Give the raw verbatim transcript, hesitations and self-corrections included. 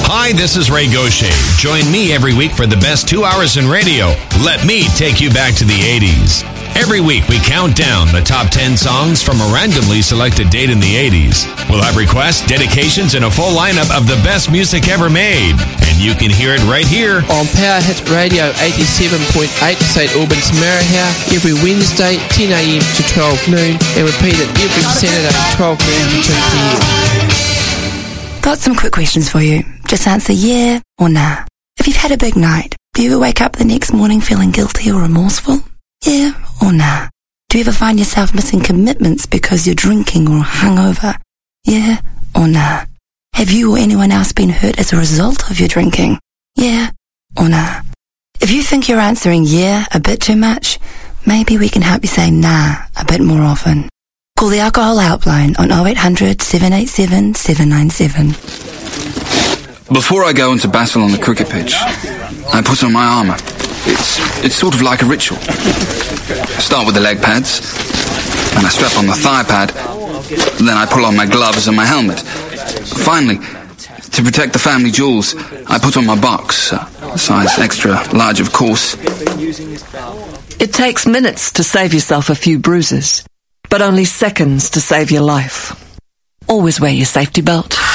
Hi, this is Ray Gaucher. Join me every week for the best two hours in radio. Let me take you back to the eighties. Every week, we count down the top ten songs from a randomly selected date in the eighties. We'll have requests, dedications, and a full lineup of the best music ever made. And you can hear it right here on Power Hit Radio eighty-seven point eight, Saint Albans, Marahau, every Wednesday, ten a.m. to twelve noon, and repeated every Saturday, twelve noon to two p.m. Got some quick questions for you. Just answer yeah or nah. If you've had a big night, do you ever wake up the next morning feeling guilty or remorseful? Yeah or nah? Do you ever find yourself missing commitments because you're drinking or hungover? Yeah or nah? Have you or anyone else been hurt as a result of your drinking? Yeah or nah? If you think you're answering yeah a bit too much, maybe we can help you say nah a bit more often. Call the Alcohol Helpline on oh eight hundred, seven eight seven, seven nine seven. Before I go into battle on the cricket pitch, I put on my armour. It's it's sort of like a ritual. I start with the leg pads, and I strap on the thigh pad, then I pull on my gloves and my helmet. Finally, to protect the family jewels, I put on my box, uh, size extra large of course. It takes minutes to save yourself a few bruises, but only seconds to save your life. Always wear your safety belt.